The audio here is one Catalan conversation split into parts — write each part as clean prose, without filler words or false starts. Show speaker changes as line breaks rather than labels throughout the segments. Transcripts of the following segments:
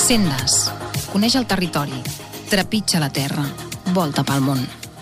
Sendes. Coneix el territori. Trepitja la terra. Volta pel món.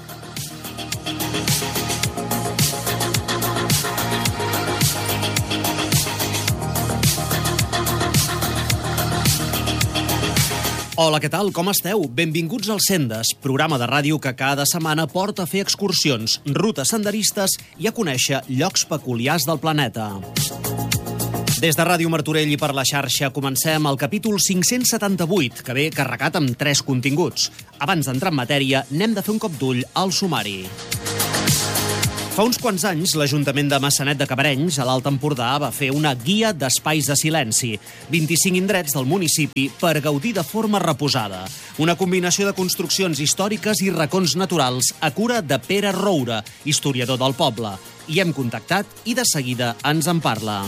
Hola, què tal? Com esteu? Benvinguts al Sendes, programa de ràdio que cada setmana porta a fer excursions, rutes senderistes i a conèixer llocs peculiars del planeta. Des de Ràdio Martorell i per la xarxa comencem el capítol 578, que ve carregat amb 3 continguts. Abans d'entrar en matèria, n'hem de fer un cop d'ull al sumari. Fa uns quants anys, l'Ajuntament de Maçanet de Cabrenys, a l'Alt Empordà, va fer una guia d'espais de silenci. 25 indrets del municipi per gaudir de forma reposada. Una combinació de construccions històriques i racons naturals a cura de Pere Roura, historiador del poble. Hi hem contactat i de seguida ens en parla.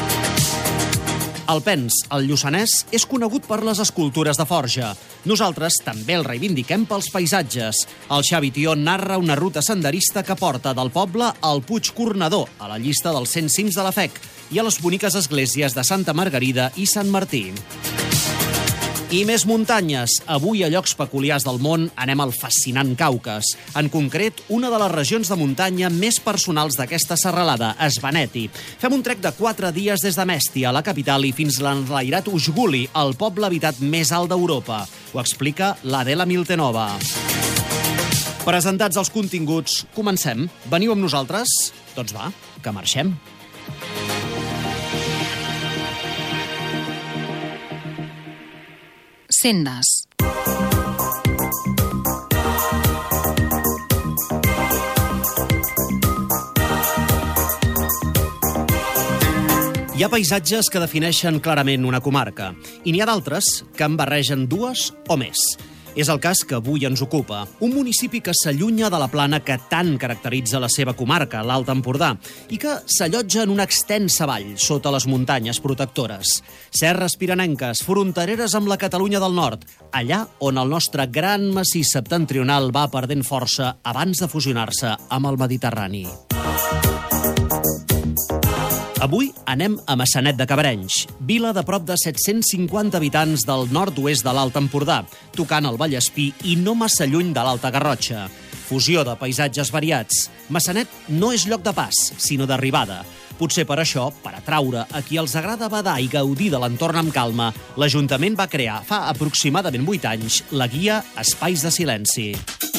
Alpens, el Lluçanès, és conegut per les escultures de forja. Nosaltres també el reivindiquem pels paisatges. El Xavi Tió narra una ruta senderista que porta del poble al Puig Cornador, a la llista dels 100 cims de la FEC, i a les boniques esglésies de Santa Margarida i Sant Martí. I més muntanyes. Avui, a llocs peculiars del món, anem al fascinant Caucas. En concret, una de les regions de muntanya més personals d'aquesta serralada, Svaneti. Fem un trek de 4 dies des de Mestia, la capital, i fins l'enlairat Ujguli, el poble habitat més alt d'Europa. Ho explica l'Adela Miltenova. Presentats els continguts, comencem. Veniu amb nosaltres? Doncs va, que marxem.
Sendes.
Hi ha paisatges que defineixen clarament una comarca, i n'hi ha d'altres que en barregen 2 o més. És el cas que avui ens ocupa, un municipi que s'allunya de la plana que tant caracteritza la seva comarca, l'Alt Empordà, i que s'allotja en una extensa vall sota les muntanyes protectores. Serres pirenenques, frontereres amb la Catalunya del Nord, allà on el nostre gran massís septentrional va perdent força abans de fusionar-se amb el Mediterrani. Avui anem a Maçanet de Cabrenys, vila de prop de 750 habitants del nord-oest de l'Alt Empordà, tocant el Vallespí i no massa lluny de l'Alta Garrotxa. Fusió de paisatges variats. Maçanet no és lloc de pas, sinó d'arribada. Potser per això, per atraure a qui els agrada badar i gaudir de l'entorn amb calma, l'Ajuntament va crear fa aproximadament 8 anys la guia Espais de Silenci.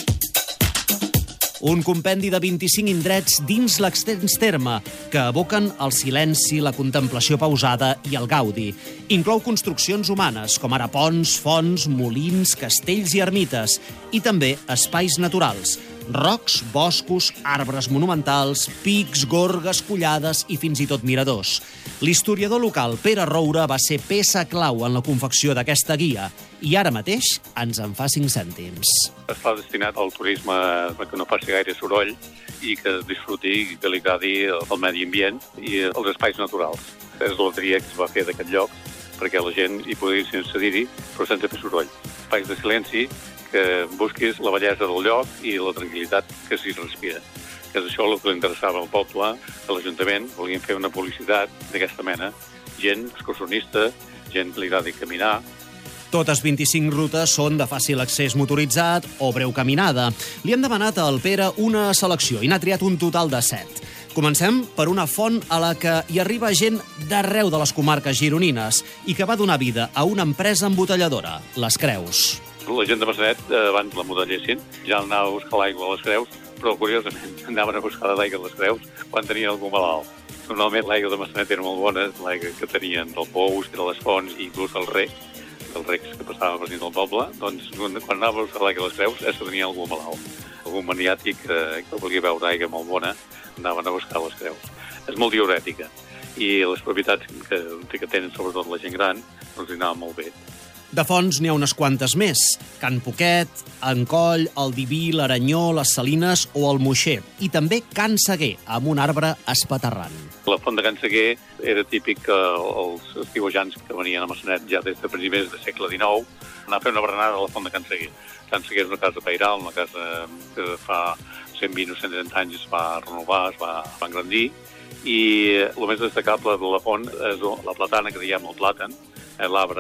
Un compendi de 25 indrets dins l'extens terme que evoquen el silenci, la contemplació pausada i el gaudi. Inclou construccions humanes, com ara ponts, fonts, molins, castells i ermites, i també espais naturals, rocs, boscos, arbres monumentals, pics, gorgues, collades i fins i tot miradors. L'historiador local Pere Roura va ser peça clau en la confecció d'aquesta guia i ara mateix ens en fa 5 cèntims.
Està destinat al turisme que no faci gaire soroll i que disfruti i que li agradi el medi ambient i els espais naturals. És la tria que es va fer d'aquest lloc perquè la gent hi pugui accedir-hi però sense fer soroll. Espais de silenci que busquis la bellesa del lloc i la tranquil·litat que s'hi respira. Que és això el que li interessava al poble, a l'Ajuntament. Volien fer una publicitat d'aquesta mena. Gent excursionista, gent que li agradi caminar.
Totes 25 rutes són de fàcil accés motoritzat o breu caminada. Li hem demanat al Pere una selecció i n'ha triat un total de 7. Comencem per una font a la que hi arriba gent d'arreu de les comarques gironines i que va donar vida a una empresa embotelladora, les Creus.
La gent de Maçanet, abans la motellessin, ja anava a buscar l'aigua a les Creus, però curiosament anaven a buscar l'aigua a les Creus quan tenien algú malalt. Normalment l'aigua de Maçanet era molt bona, l'aigua que tenien del pous, de les fonts i inclús el rec, dels recs que passaven per dins del poble, doncs quan anava a buscar l'aigua a les Creus és que tenia algú malalt. Algun maniàtic que volia beure aigua molt bona, anaven a buscar les Creus. És molt diurètica i les propietats que tenen sobretot la gent gran doncs hi anaven molt bé.
De fonts n'hi ha unes quantes més. Can Poquet, en Coll, el Diví, l'Aranyó, les Salines o el Moixer. I també Can Seguer, amb un arbre espaterrant.
La font de Can Seguer era típic que els estiuejants que venien a Maçanet ja des de principis del segle XIX anar a fer una berenada a la font de Can Seguer. Can Seguer és una casa pairal, una casa que fa 120 o 130 anys es va renovar, es va engrandir, i el més destacable de la font és la platana, que diem el plàtan, l'arbre,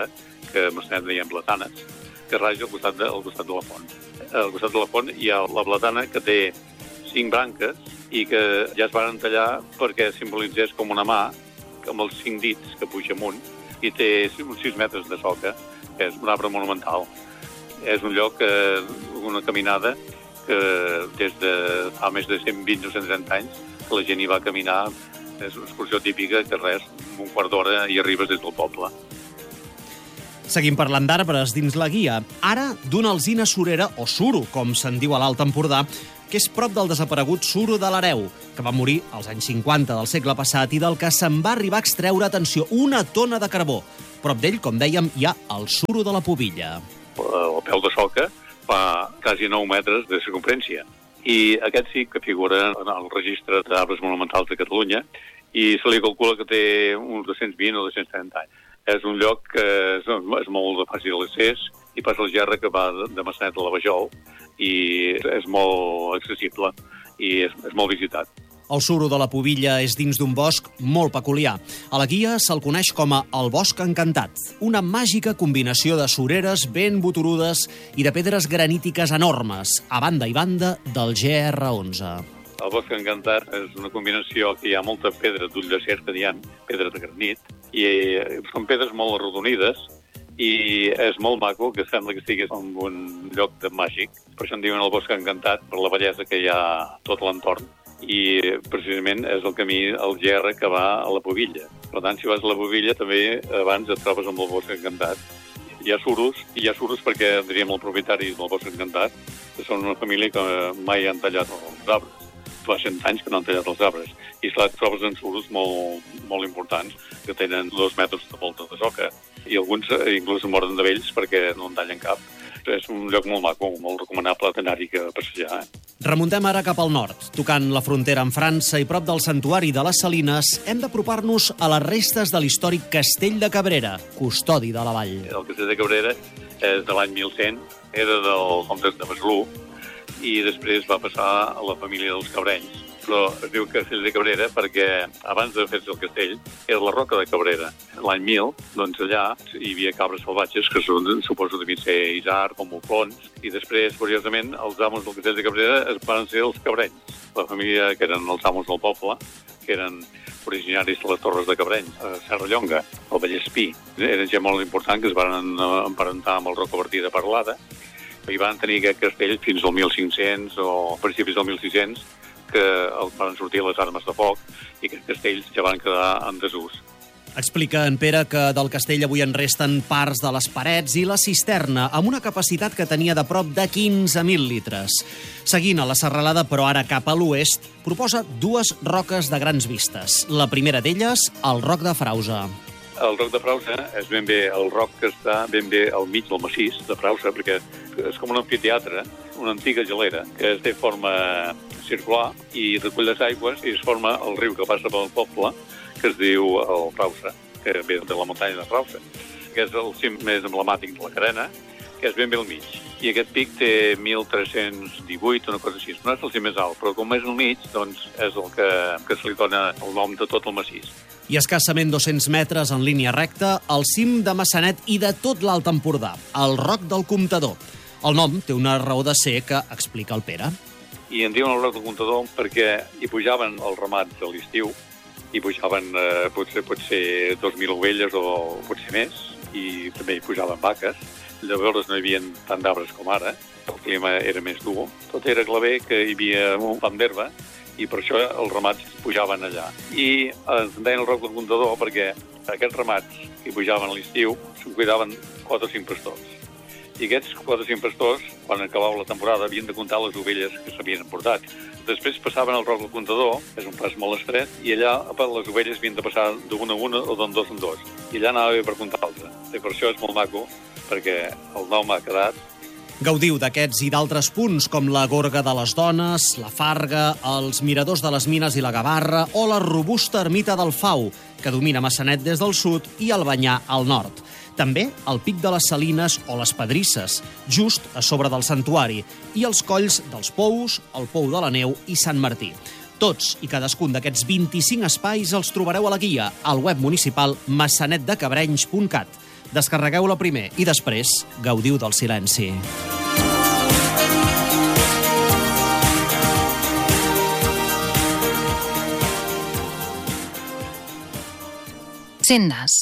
que a Massanet veiem platanes, que raja al costat de la font. Al costat de la font hi ha la platana que té 5 branques i que ja es van tallar perquè simbolitzés com una mà amb els 5 dits que puja amunt i té uns 6 metres de soca, que és un arbre monumental. És un lloc, una caminada que des de fa més de 120 o 130 anys la gent hi va caminar. És una excursió típica que res, un quart d'hora i arribes des del poble.
Seguim parlant d'arbres dins la guia. Ara d'una alzina surera, o suro, com se'n diu a l'Alt Empordà, que és prop del desaparegut suro de l'Hereu, que va morir als anys 50 del segle passat i del que se'n va arribar a extreure, atenció, 1 tona de carbó. Prop d'ell, com dèiem, hi ha el suro de la Pubilla.
El peu de soca fa quasi 9 metres de circumferència. I aquest sí que figura en el registre d'arbres monumentals de Catalunya i se li calcula que té uns 220 o 230 anys. És un lloc que és molt de fàcil accés i passa el gerra que va de Massanet a la Vajol i és molt accessible i és molt visitat.
El suro de la Pubilla és dins d'un bosc molt peculiar. A la guia se'l coneix com a el Bosc Encantat, una màgica combinació de sureres ben boturudes i de pedres granítiques enormes, a banda i banda del GR11.
El Bosc Encantat és una combinació que hi ha molta pedra d'ull de cerca, diem, pedra de granit, i són pedres molt arrodonides i és molt maco, que sembla que estigués en un lloc màgic. Per això en diuen el Bosc Encantat, per la bellesa que hi ha tot l'entorn. I precisament és el camí, el GR, que va a la Pubilla. Per tant, si vas a la Pubilla, també abans et trobes amb el Bosc Encantat. Hi ha suros perquè, diríem, el propietari del Bosc Encantat, que són una família que mai han tallat els arbres. Fa 100 anys que no han tallat els arbres. I clar, trobes en suros molt importants, que tenen 2 metres de volta de soca. I alguns inclús moren de vells perquè no en tallen cap. És un lloc molt maco, molt recomanable d'anar-hi a passejar.
Remuntem ara cap al nord. Tocant la frontera amb França i prop del santuari de les Salines, hem d'apropar-nos a les restes de l'històric Castell de Cabrera, custodi de la vall.
El Castell de Cabrera és de l'any 1100, era del comtes de Besalú, i després va passar a la família dels Cabrenys. Però es diu Castell de Cabrera perquè abans de fer-se el castell era la Roca de Cabrera. L'any 1000, doncs allà hi havia cabres salvatges que suposo devien ser isard o muflons, i després, curiosament, els amos del Castell de Cabrera van ser els Cabrenys, la família que eren els amos del poble, que eren originaris de les Torres de Cabrenys, a Serrallonga, al Vallespí. Eren gent molt important que es van emparentar amb el Rocabertí de Parlada i van tenir aquest castell fins al 1500 o a principis del 1600, que van sortir les armes de foc i que els castells ja van quedar en desús.
Explica en Pere que del castell avui en resten parts de les parets i la cisterna, amb una capacitat que tenia de prop de 15.000 litres. Seguint a la serralada, però ara cap a l'oest, proposa 2 roques de grans vistes. La primera d'elles, el Roc de Frausa.
El Roc de Frausa és ben bé el roc que està ben bé al mig del massís de Frausa, perquè és com un amfiteatre, una antiga gelera, que té forma circular i recull les aigües i es forma el riu que passa pel poble, que es diu el Frausa, que ve de la muntanya de Frausa, que és el cim més emblemàtic de la carena, que és ben bé al mig. I aquest pic té 1.318, una cosa així. No és el cim més alt, però com és al mig, doncs és el que se li dona el nom de tot el massís.
I escassament 200 metres en línia recta, al cim de Massanet i de tot l'Alt Empordà, el Roc del Comptador. El nom té una raó de ser que explica el Pere.
I en diuen el Roc del Comptador perquè hi pujaven els ramats a l'estiu, hi pujaven potser 2.000 ovelles o potser més, i també hi pujaven vaques. Llavors no hi havia tant d'arbres com ara, el clima era més dur. Tot era claver, que hi havia un pam d'herba, i per això els ramats pujaven allà. I ens deien el Roc del Comptador perquè aquests ramats que pujaven a l'estiu s'ho cuidaven 4 o 5 pastors. I aquests 4 o 5 pastors, quan acabava la temporada, havien de comptar les ovelles que s'havien emportat. Després passaven al Roc del Comptador, és un pas molt estret, i allà les ovelles havien de passar d'una a una o d'en dos en dos. I allà anava bé per comptar-les. I per això és molt maco, perquè el nom ha quedat.
Gaudiu d'aquests i d'altres punts, com la Gorga de les Dones, la Farga, els miradors de les Mines i la Gavarra o la robusta ermita del Fau, que domina Massanet des del sud i Albanyà al nord. També el Pic de les Salines o les Pedrisses, just a sobre del santuari, i els colls dels Pous, el Pou de la Neu i Sant Martí. Tots i cadascun d'aquests 25 espais els trobareu a la guia, al web municipal massanetdecabrenys.cat. Descarregueu-la primer i després gaudiu del silenci.
Sendes.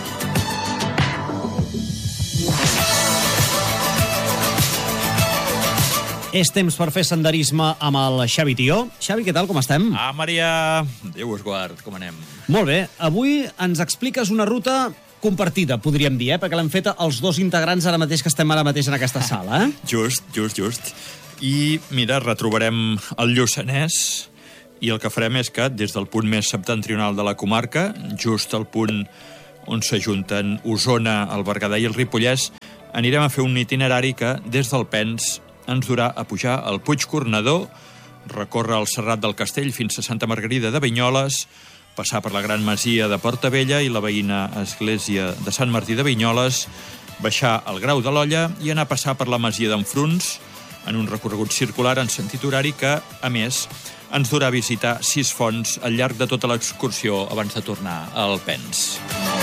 És temps per fer senderisme amb el Xavi Tió. Xavi, què tal, com estem?
Maria, Déu us guard, com anem?
Molt bé. Avui ens expliques una ruta compartida, podríem dir, perquè l'hem feta els dos integrants ara mateix que estem ara mateix en aquesta sala.
Just. I, mira, retrobarem el Lluçanès i el que farem és que, des del punt més septentrional de la comarca, just al punt on s'ajunten Osona, el Berguedà i el Ripollès, anirem a fer un itinerari que, des del Pens, ens durà a pujar al Puig Cornador, recórrer el Serrat del Castell fins a Santa Margarida de Vinyoles, passar per la Gran Masia de Portavella i la veïna església de Sant Martí de Vinyoles, baixar al Grau de l'Olla i anar a passar per la Masia d'Enfruns, en un recorregut circular en sentit horari que, a més, ens durà a visitar 6 fonts al llarg de tota l'excursió abans de tornar al Pens.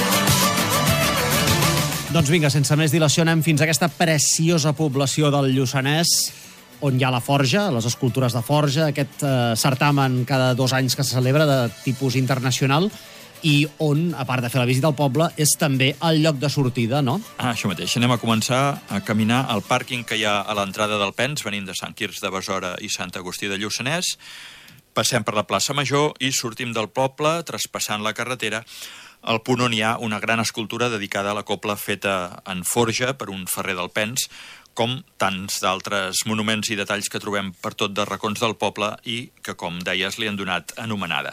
Doncs vinga, sense més dilació, anem fins a aquesta preciosa població del Lluçanès, on hi ha la forja, les escultures de forja, aquest certamen cada 2 anys que se celebra de tipus internacional, i on, a part de fer la visita al poble, és també el lloc de sortida, no?
Això mateix. Anem a començar a caminar al pàrquing que hi ha a l'entrada del Pens, venint de Sant Quirze de Besora i Sant Agustí de Lluçanès. Passem per la plaça Major i sortim del poble, traspassant la carretera, al punt on hi ha una gran escultura dedicada a la copla feta en forja per un ferrer del Pens, com tants d'altres monuments i detalls que trobem per tot de racons del poble i que, com deies, li han donat anomenada.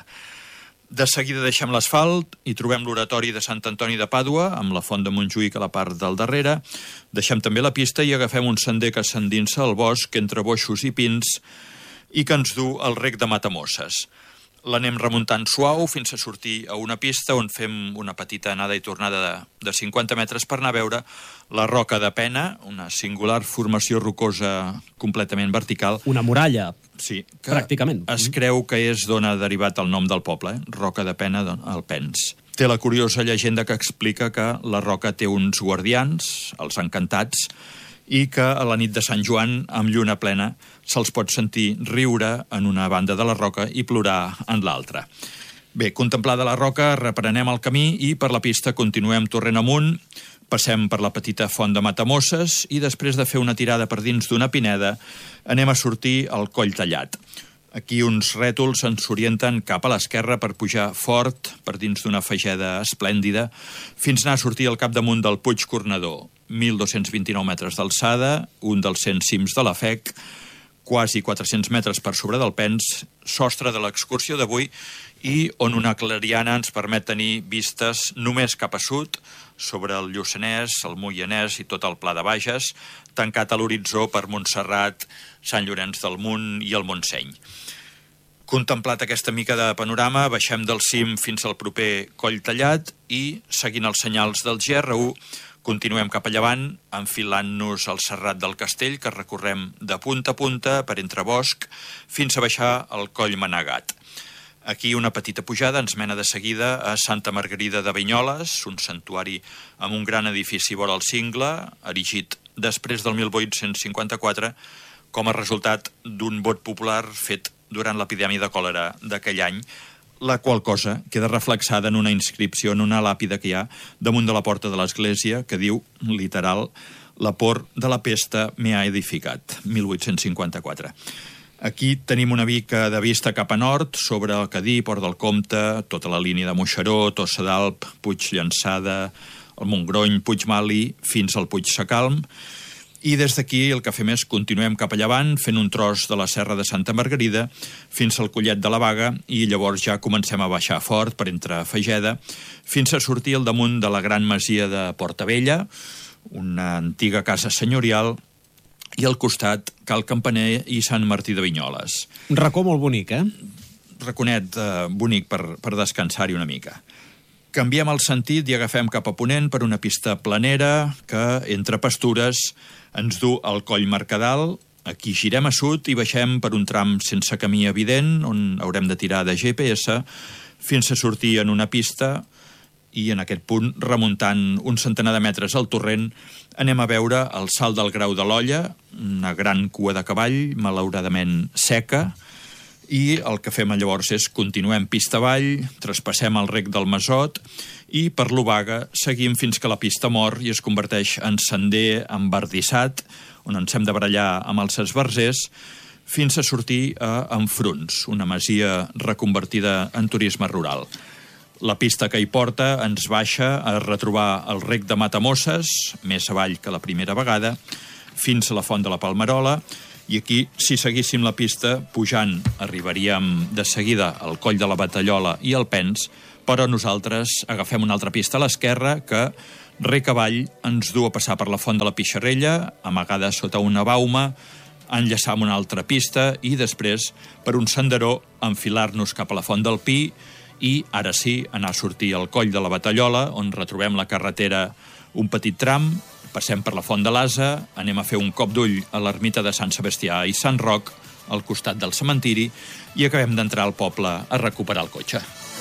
De seguida deixem l'asfalt i trobem l'oratori de Sant Antoni de Pàdua, amb la font de Montjuïc a la part del darrere. Deixem també la pista i agafem un sender que s'endinsa al bosc entre boixos i pins i que ens du al rec de Matamosses. L'anem remuntant suau fins a sortir a una pista on fem una petita anada i tornada de 50 metres per anar a veure la Roca de Pena, una singular formació rocosa completament vertical.
Una muralla,
sí, que
pràcticament.
Es creu que és d'on ha derivat el nom del poble, Roca de Pena al Pens. Té la curiosa llegenda que explica que la roca té uns guardians, els encantats, i que a la nit de Sant Joan, amb lluna plena, se'ls pot sentir riure en una banda de la roca i plorar en l'altra. Bé, contemplada la roca, reprenem el camí i per la pista continuem torrent amunt, passem per la petita font de Matamosses i després de fer una tirada per dins d'una pineda, anem a sortir al Coll Tallat. Aquí uns rètols ens orienten cap a l'esquerra per pujar fort per dins d'una fageda esplèndida fins a anar a sortir al capdamunt del Puig Cornador, 1.229 metres d'alçada, un dels 100 cims de la FEC, quasi 400 metres per sobre del Pens, sostre de l'excursió d'avui i on una clariana ens permet tenir vistes només cap a sud sobre el Lluçanès, el Moianès i tot el Pla de Bages, tancat a l'horitzó per Montserrat, Sant Llorenç del Munt i el Montseny. Contemplat aquesta mica de panorama, baixem del cim fins al proper Coll Tallat i, seguint els senyals del GR1, continuem cap a llevant, enfilant-nos al Serrat del Castell, que recorrem de punta a punta per entre bosc, fins a baixar al Coll Manegat. Aquí una petita pujada ens mena de seguida a Santa Margarida de Vinyoles, un santuari amb un gran edifici vora el cingle, erigit després del 1854, com a resultat d'un vot popular fet durant l'epidèmia de còlera d'aquell any, la qual cosa queda reflexada en una inscripció, en una làpida que hi ha damunt de la porta de l'església, que diu, literal, la por de la pesta me ha edificat, 1854. Aquí tenim una mica de vista cap a nord, sobre el Cadí, Port del Comte, tota la línia de Moixeró, Tossa d'Alp, Puig Llançada, el Montgrony, Puigmali, fins al Puig Sacalm. I des d'aquí el que fem és continuem cap a llevant, fent un tros de la Serra de Santa Margarida fins al Collet de la Baga i llavors ja comencem a baixar fort per entre Fageda fins a sortir al damunt de la gran masia de Portavella, una antiga casa senyorial, i al costat Cal Campaner i Sant Martí de Vinyoles.
Un racó molt bonic,
Raconet bonic per descansar-hi una mica. Canviem el sentit i agafem cap a ponent per una pista planera que, entre pastures, ens du al Coll Mercadal. Aquí girem a sud i baixem per un tram sense camí evident, on haurem de tirar de GPS, fins a sortir en una pista i en aquest punt, remuntant un centenar de metres al torrent, anem a veure el salt del Grau de l'Olla, una gran cua de cavall, malauradament seca, i el que fem llavors és continuem pista avall, traspassem el rec del Masot i per l'Obaga seguim fins que la pista mor i es converteix en sender embardissat, on ens hem de barallar amb els esbarzers, fins a sortir a Enfruns, una masia reconvertida en turisme rural. La pista que hi porta ens baixa a retrobar el rec de Matamosses, més avall que la primera vegada, fins a la Font de la Palmerola, i aquí, si seguíssim la pista, pujant, arribaríem de seguida al Coll de la Batallola i al Pens, però nosaltres agafem una altra pista a l'esquerra que, rec avall, ens du a passar per la Font de la Pixarrella, amagada sota una bauma, enllaçar amb una altra pista i després, per un senderó, enfilar-nos cap a la Font del Pi i, ara sí, anar a sortir al Coll de la Batallola, on retrobem la carretera un petit tram, passem per la Font de l'Asa, anem a fer un cop d'ull a l'ermita de Sant Sebastià i Sant Roc, al costat del cementiri, i acabem d'entrar al poble a recuperar el cotxe.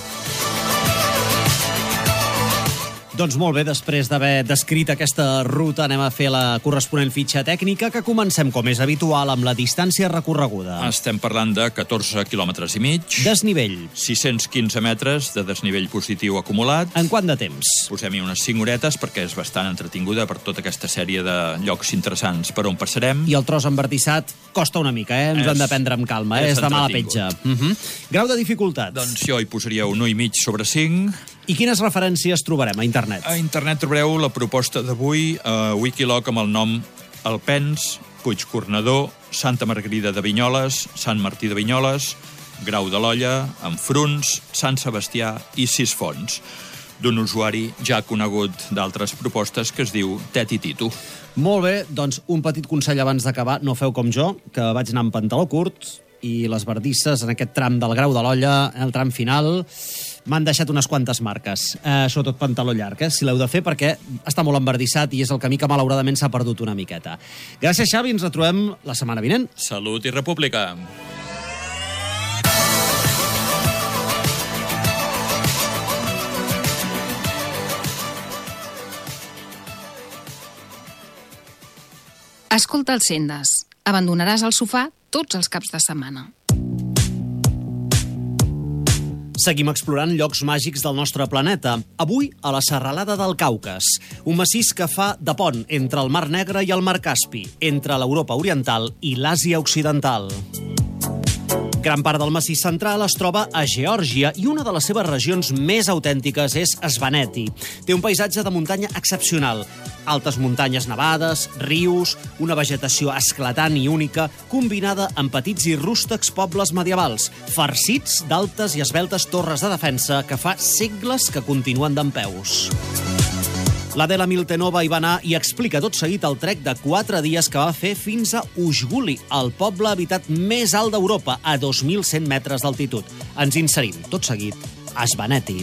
Doncs molt bé, després d'haver descrit aquesta ruta, anem a fer la corresponent fitxa tècnica, que comencem, com és habitual, amb la distància recorreguda.
Estem parlant de 14 quilòmetres i mig.
Desnivell.
615 metres de desnivell positiu acumulat.
En quant de temps?
Posem-hi unes 5 horetes perquè és bastant entretinguda per tota aquesta sèrie de llocs interessants per on passarem.
I el tros embardissat costa una mica, Ens hem de prendre amb calma, És de mala petja. Grau de dificultat?
Doncs jo hi posaria un 1,5 sobre 5.
I quines referències trobarem a internet?
A internet trobareu la proposta d'avui a Wikiloc amb el nom Alpens, Puigcornador, Santa Margarida de Vinyoles, Sant Martí de Vinyoles, Grau de l'Olla, Enfruns, Sant Sebastià i Sisfons, d'un usuari ja conegut d'altres propostes que es diu Teti Titu.
Molt bé, doncs un petit consell abans d'acabar. No feu com jo, que vaig anar amb pantaló curt i les bardisses en aquest tram del Grau de l'Olla, el tram final, m'han deixat unes quantes marques, sobretot pantaló llarg, si l'heu de fer, perquè està molt embardissat i és el camí que malauradament s'ha perdut una miqueta. Gràcies, Xavi, ens retrobem la setmana vinent.
Salut i república!
Escolta els Sendes. Abandonaràs el sofà tots els caps de setmana.
Seguim explorant llocs màgics del nostre planeta. Avui, a la Serralada del Caucas, un massís que fa de pont entre el Mar Negre i el Mar Caspi, entre l'Europa Oriental i l'Àsia Occidental. Gran part del massís central es troba a Geòrgia i una de les seves regions més autèntiques és Svaneti. Té un paisatge de muntanya excepcional. Altes muntanyes nevades, rius, una vegetació esclatant i única, combinada amb petits i rústecs pobles medievals, farcits d'altes i esveltes torres de defensa que fa segles que continuen dempeus. L'Adela Miltenova hi va anar i explica tot seguit el trek de 4 dies que va fer fins a Ujguli, el poble habitat més alt d'Europa, a 2.100 metres d'altitud. Ens inserim, tot seguit, a Svaneti.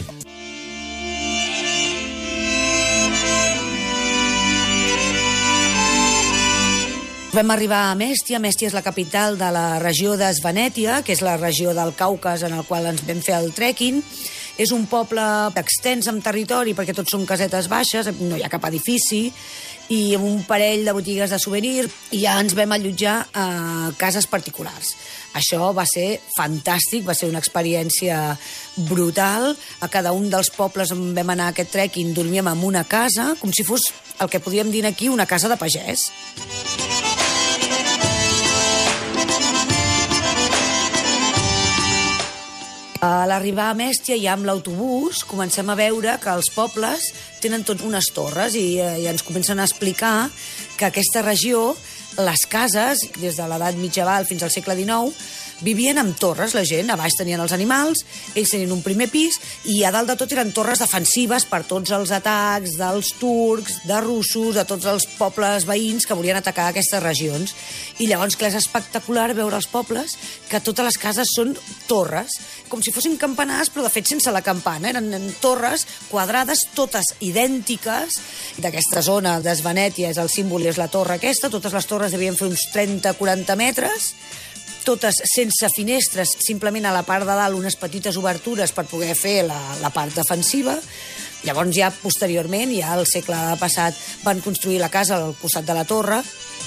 Vam arribar a Mèstia. Mèstia és la capital de la regió de Svanetia, que és la regió del Caucas en el qual ens vam fer el trekking. És un poble extens en territori perquè tots són casetes baixes, no hi ha cap edifici, i amb un parell de botigues de souvenir, i ja ens vam allotjar a cases particulars. Això va ser fantàstic, va ser una experiència brutal. A cada un dels pobles on vam anar a aquest trekking dormíem en una casa, com si fos el que podríem dir aquí una casa de pagès. A l'arribar a Mèstia, ja amb l'autobús, comencem a veure que els pobles tenen tots unes torres i ens comencen a explicar que aquesta regió, les cases, des de l'edat mitjaval fins al segle XIX, vivien amb torres, la gent. A baix tenien els animals, ells tenien un primer pis, i a dalt de tot eren torres defensives per tots els atacs dels turcs, de russos, de tots els pobles veïns que volien atacar aquestes regions. I llavors, clar, és espectacular veure els pobles que totes les cases són torres, com si fossin campanars, però de fet sense la campana. Eren torres quadrades, totes idèntiques. D'aquesta zona de Svanetia és el símbol i és la torre aquesta. Totes les torres devien fer uns 30-40 metres, totes sense finestres, simplement a la part de dalt unes petites obertures per poder fer la part defensiva. Llavors ja posteriorment, ja al segle passat, van construir la casa al costat de la torre.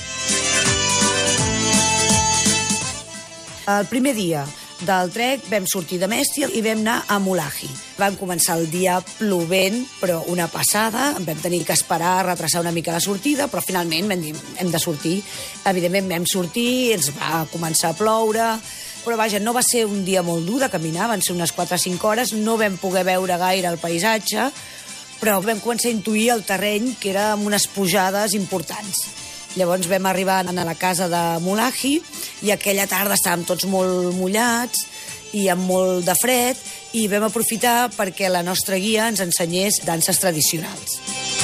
El primer dia del trek vam sortir de Mèstia i vam anar a Mulahi. Vam començar el dia plovent, però una passada. Vam tenir que esperar, retrasar una mica la sortida, però finalment vam dir, hem de sortir. Evidentment vam sortir, ens va començar a ploure, però vaja, no va ser un dia molt dur de caminar, van ser unes 4 o 5 hores, no vam poder veure gaire el paisatge, però vam començar a intuir el terreny, que era amb unes pujades importants. Llavors vam arribar a la casa de Mulahi i aquella tarda estàvem tots molt mullats i amb molt de fred i vam aprofitar perquè la nostra guia ens ensenyés danses tradicionals.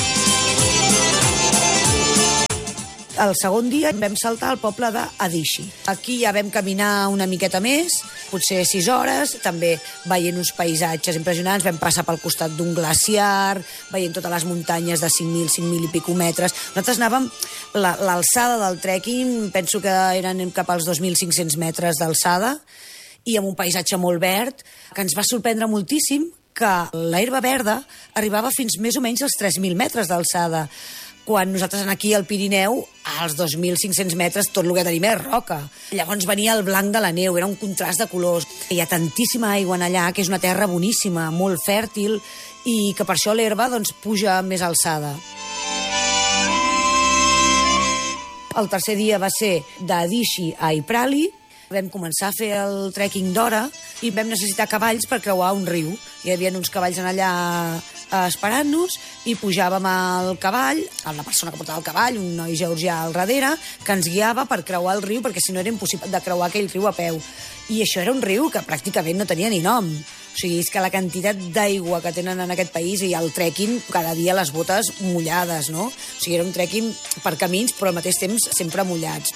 El segon dia vam saltar al poble d'Adishi. Aquí ja vam caminar una miqueta més, potser 6 hores, també veient uns paisatges impressionants. Vam passar pel costat d'un glaciar, veient totes les muntanyes de 5.000 i pico metres. Nosaltres anàvem, l'alçada del trekking, penso que eren cap als 2.500 metres d'alçada, i amb un paisatge molt verd, que ens va sorprendre moltíssim que l'herba verda arribava fins més o menys als 3.000 metres d'alçada. Quan nosaltres aquí al Pirineu, als 2.500 metres, tot el que tenim és roca. Llavors venia el blanc de la neu, era un contrast de colors. Hi ha tantíssima aigua allà, que és una terra boníssima, molt fèrtil, i que per això l'herba puja més alçada. El tercer dia va ser d'Adishi a Iprali. Vam començar a fer el trekking d'hora i vam necessitar cavalls per creuar un riu. Hi havia uns cavalls allà esperant-nos i pujàvem al cavall, amb la persona que portava el cavall, un noi georgià al darrere, que ens guiava per creuar el riu, perquè si no era impossible de creuar aquell riu a peu. I això era un riu que pràcticament no tenia ni nom. O sigui, és que la quantitat d'aigua que tenen en aquest país i el trekking, cada dia les botes mullades, no? O sigui, era un trekking per camins, però al mateix temps sempre mullats.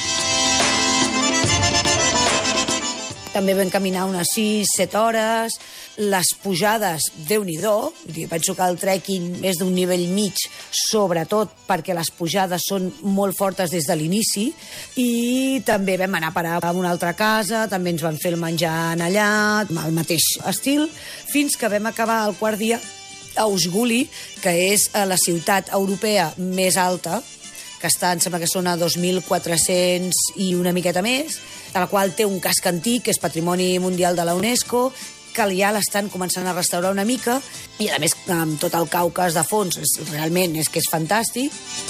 També vam caminar unes 6-7 hores. Les pujades, Déu-n'hi-do, penso que el trekking és d'un nivell mig, sobretot perquè les pujades són molt fortes des de l'inici, i també vam anar a parar a una altra casa, també ens van fer el menjar allà, al mateix estil, fins que vam acabar el quart dia a Usguli, que és la ciutat europea més alta, que està, em sembla que són a 2.400 i una miqueta més, de la qual té un casc antic, que és Patrimoni Mundial de la UNESCO, que ja l'estan començant a restaurar una mica, i a més amb tot el Caucas de fons, realment és que és fantàstic.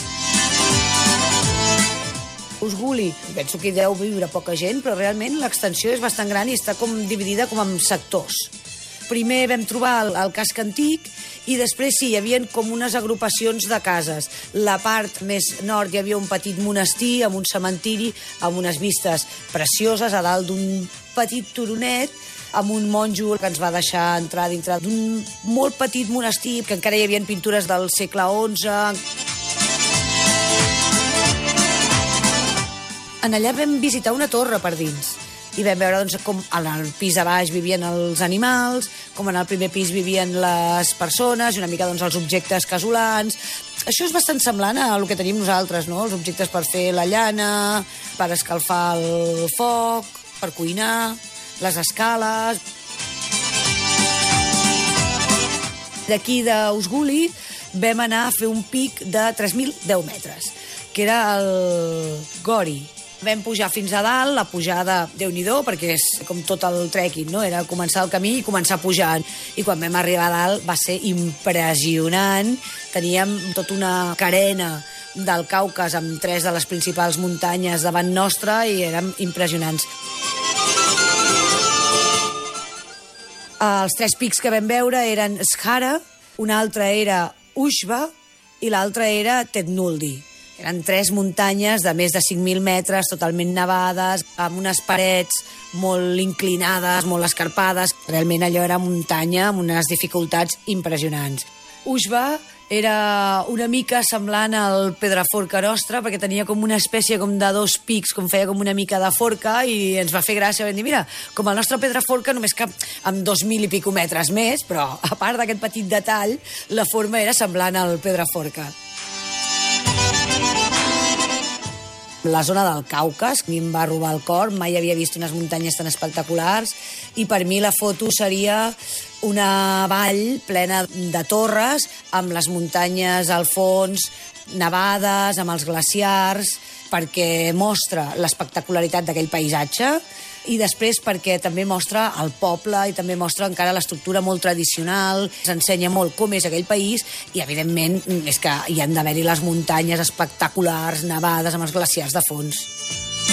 Usguli, penso que hi deu viure poca gent, però realment l'extensió és bastant gran i està com dividida com en sectors. Primer vam trobar el casc antic i després sí, hi havia com unes agrupacions de cases. La part més nord hi havia un petit monestir amb un cementiri, amb unes vistes precioses a dalt d'un petit turonet, amb un monjo que ens va deixar entrar dintre d'un molt petit monestir, que encara hi havia pintures del segle XI. En allà vam visitar una torre per dins i vam veure com al pis a baix vivien els animals, com en el primer pis vivien les persones i una mica els objectes casolans. Això és bastant semblant a el que tenim nosaltres, no? Els objectes per fer la llana, per escalfar el foc, per cuinar, les escales. D'aquí d'Usguli vam anar a fer un pic de 3.010 metres, que era el Gori. Vam pujar fins a dalt, la pujada, Déu-n'hi-do, perquè és com tot el trekking, no? Era començar el camí i començar pujant. I quan vam arribar a dalt va ser impressionant. Teníem tota una carena del Caucas amb 3 de les principals muntanyes davant nostra i eren impressionants. Els 3 pics que vam veure eren Shara, un altre era Ushba i l'altre era Tetnuldi. Eren 3 muntanyes de més de 5.000 metres, totalment nevades, amb unes parets molt inclinades, molt escarpades. Realment allò era muntanya amb unes dificultats impressionants. Ushba era una mica semblant al Pedraforca nostre, perquè tenia com una espècie com de 2 pics, com feia com una mica de forca, i ens va fer gràcia. Vam dir, mira, com el nostre Pedraforca, només que amb 2.000 i pico metres més, però a part d'aquest petit detall, la forma era semblant al Pedraforca. La zona del Caucas, a mi em va robar el cor, mai havia vist unes muntanyes tan espectaculars, i per mi la foto seria una vall plena de torres, amb les muntanyes al fons, nevades, amb els glaciars, perquè mostra l'espectacularitat d'aquell paisatge, i després perquè també mostra el poble i també mostra encara l'estructura molt tradicional, s'ensenya molt com és aquell país i, evidentment, és que hi han d'haver-hi les muntanyes espectaculars, nevades, amb els glaciars de fons.